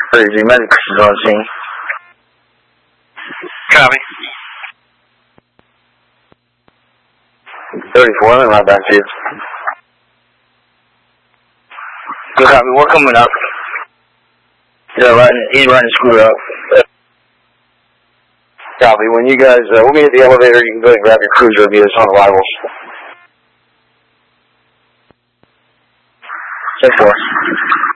30, medics is on scene. Copy. 34, I'm right back to you. Good copy, we're coming up. He's running the screw up. Copy, when you guys, we'll meet at the elevator, you can go ahead and grab your cruiser and meet us on arrivals. 10-4.